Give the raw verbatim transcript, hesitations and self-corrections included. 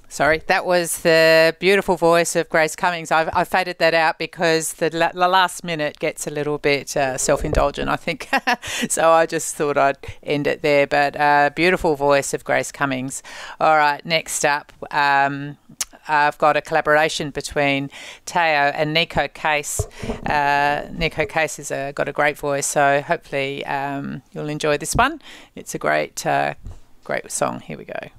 Sorry, that was the beautiful voice of Grace Cummings. I've, I faded that out because the, la- the last minute gets a little bit uh, self-indulgent, I think. So I just thought I'd end it there. But uh, beautiful voice of Grace Cummings. All right, next up, um, I've got a collaboration between Teo and Nico Case. Uh, Nico Case has a, got a great voice, so hopefully um, you'll enjoy this one. It's a great, uh, great song. Here we go.